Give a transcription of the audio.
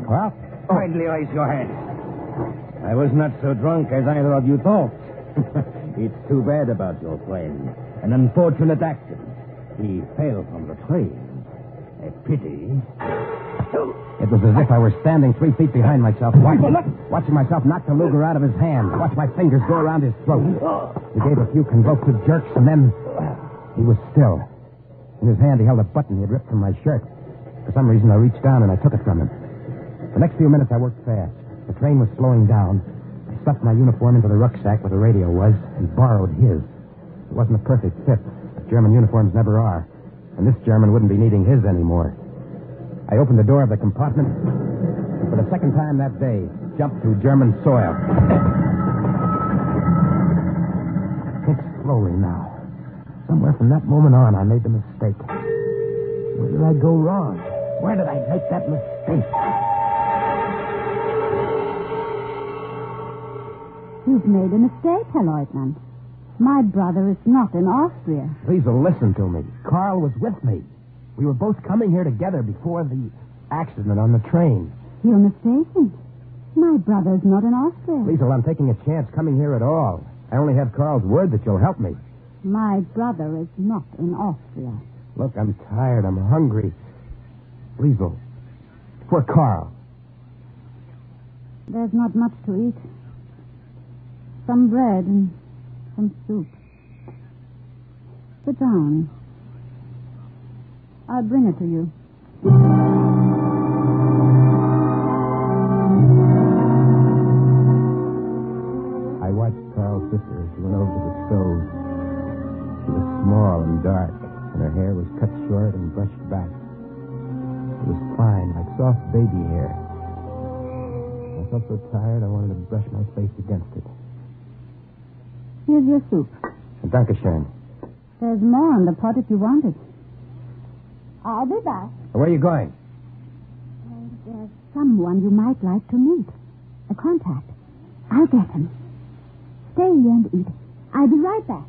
Well? Kindly raise your hand. I was not so drunk as either of you thought. It's too bad about your friend. An unfortunate accident. He fell from the train. A pity. It was as if I were standing 3 feet behind myself, watching myself knock the Luger out of his hand, watch my fingers go around his throat. He gave a few convulsive jerks, and then he was still. In his hand, he held a button he had ripped from my shirt. For some reason, I reached down and I took it from him. The next few minutes, I worked fast. The train was slowing down. I stuffed my uniform into the rucksack where the radio was and borrowed his. It wasn't a perfect fit. German uniforms never are. And this German wouldn't be needing his anymore. I opened the door of the compartment, and for the second time that day, jumped through German soil. Think slowly now. Somewhere from that moment on, I made the mistake. Where did I go wrong? Where did I make that mistake? You've made a mistake, Herr Leutnant. My brother is not in Austria. Please listen to me. Carl was with me. We were both coming here together before the accident on the train. You're mistaken. My brother's not in Austria. Liesel, I'm taking a chance coming here at all. I only have Carl's word that you'll help me. My brother is not in Austria. Look, I'm tired. I'm hungry. Liesel, for Carl. There's not much to eat. Some bread and some soup. Sit down. I'll bring it to you. I watched Carl's sister as she went over to the stove. She was small and dark, and her hair was cut short and brushed back. It was fine, like soft baby hair. I felt so tired I wanted to brush my face against it. Here's your soup. Dankeschön. There's more in the pot if you want it. I'll be back. Where are you going? There's someone you might like to meet. A contact. I'll get him. Stay here and eat. I'll be right back.